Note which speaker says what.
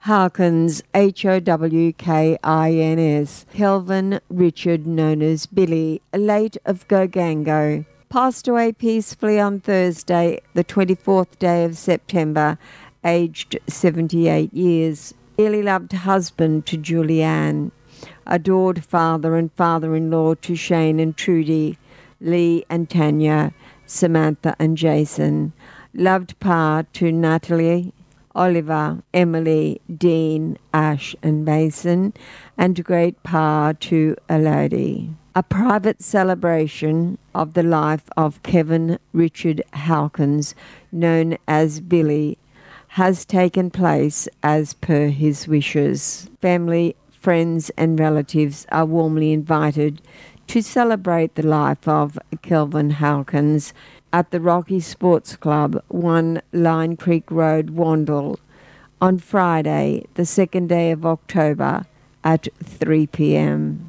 Speaker 1: Hawkins, Howkins, Kelvin Richard, known as Billy, late of Gogango, passed away peacefully on Thursday, the 24th day of September, aged 78 years. Dearly loved husband to Julianne, adored father and father-in-law to Shane and Trudy, Lee and Tanya, Samantha and Jason. Loved pa to Natalie, Oliver, Emily, Dean, Ash and Mason, and great pa to Elodie. A private celebration of the life of Kevin Richard Howkins, known as Billy, has taken place as per his wishes. Family, friends and relatives are warmly invited to celebrate the life of Kelvin Howkins at the Rocky Sports Club, 1 Line Creek Road, Wandle, on Friday, the 2nd day of October at 3 p.m.